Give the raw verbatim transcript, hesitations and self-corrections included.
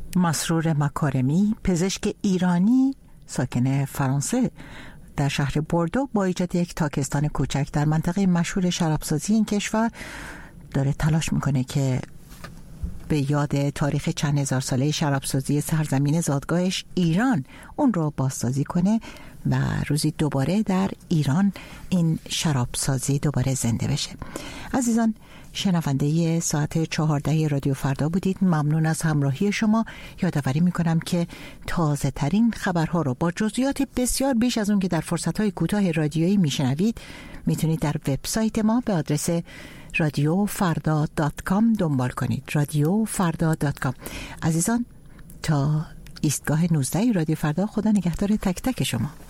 مسرور مکارمی، پزشک ایرانی ساکن فرانسه در شهر بوردو، با ایجاد یک تاکستان کوچک در منطقه مشهور شرابسازی این کشور داره تلاش میکنه که به یاد تاریخ چند هزار ساله شرابسازی سرزمین زادگاهش ایران اون رو بازسازی کنه و روزی دوباره در ایران این شرابسازی دوباره زنده بشه. عزیزان، شنونده ساعت چهارده رادیو فردا بودید. ممنون از همراهی شما. یادآوری میکنم که تازه ترین خبرها رو با جزئیات بسیار بیش از اون که در فرصتهای کوتاه رادیویی میشنوید میتونید در وبسایت ما به آدرس رادیو فردا دات کام دنبال کنید. رادیو فردا دات کام. عزیزان، تا ایستگاه نوزده رادیو فردا، خدا نگهدار تک تک شما.